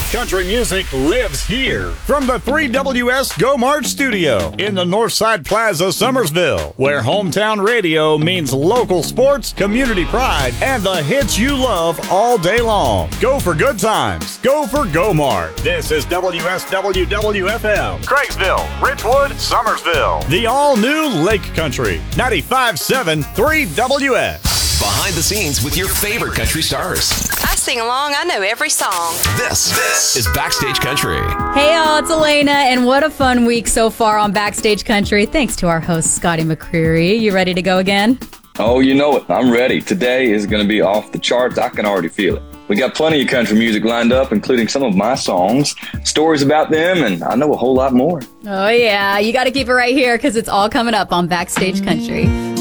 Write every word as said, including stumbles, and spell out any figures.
Country music lives here. From the three W S Go March studio in the Northside Plaza, Summersville, where hometown radio means local sports, community pride, and the hits you love all day long. Go for good times. Go for Go March. This is W S W W F M, Craigsville, Richwood, Summersville. The all-new Lake Country, ninety-five point seven three W S. Behind the scenes with your favorite country stars. I sing along. I know every song. This, this is Backstage Country. Hey, y'all, it's Elena, and what a fun week so far on Backstage Country. Thanks to our host, Scotty McCreery. You ready to go again? Oh, you know it. I'm ready. Today is going to be off the charts. I can already feel it. We got plenty of country music lined up, including some of my songs, stories about them, and I know a whole lot more. Oh, yeah. You got to keep it right here because it's all coming up on Backstage Country.